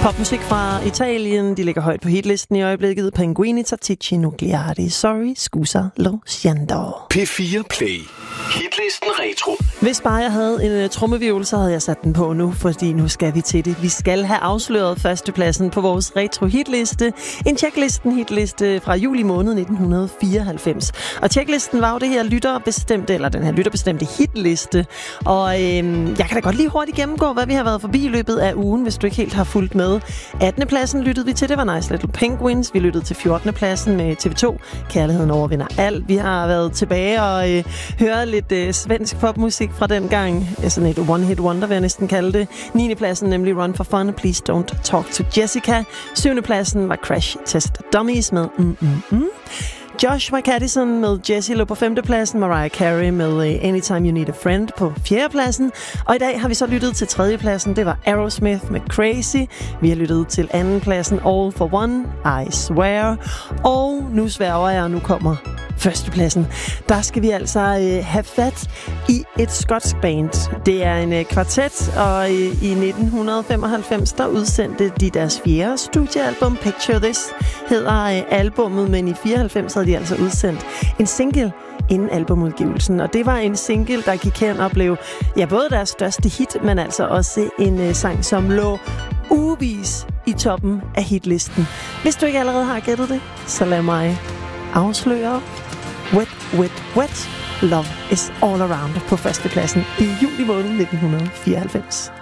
Popmusik fra Italien, de ligger højt på hitlisten i øjeblikket. Pinguini, Tattici, Nucleari, Sorry, Scusa, Lo Siento. P4 Play. Hitlisten Retro. Hvis bare jeg havde en trommevivl, så havde jeg sat den på nu, fordi nu skal vi til det. Vi skal have afsløret førstepladsen på vores retro-hitliste. En checklisten-hitliste fra juli måned 1994. Og checklisten var jo det her lytterbestemte hitliste. Og jeg kan da godt lige hurtigt gennemgå, hvad vi har været forbi i løbet af ugen, hvis du ikke helt har fulgt med. 18. pladsen lyttede vi til, det var Nice Little Penguins. Vi lyttede til 14. pladsen med TV2. Kærligheden overvinder alt. Vi har været tilbage og hørt lidt svensk popmusik fra den gang. Sådan et one-hit wonder, vil jeg næsten kalde det. 9. pladsen nemlig Run for Fun, Please Don't Talk to Jessica. 7. pladsen var Crash Test Dummies med Joshua Caddison med Jessie lå på 5. pladsen, Mariah Carey med Anytime You Need a Friend på 4. pladsen. Og i dag har vi så lyttet til 3. pladsen, det var Aerosmith med Crazy. Vi har lyttet til 2. pladsen, All for One, I Swear. Og nu sværger jeg, nu kommer 1. pladsen. Der skal vi altså have fat i et skotsk band. Det er en kvartet, og i 1995 der udsendte de deres 4. studiealbum, Picture This hedder albummet, men i 94 havde de altså udsendt en single inden albumudgivelsen. Og det var en single, der gik hen og blev både deres største hit, men altså også en sang, som lå ugevis i toppen af hitlisten. Hvis du ikke allerede har gættet det, så lad mig afsløre Wet, Wet, Wet, Love is All Around på 1. pladsen i juli måned 1994.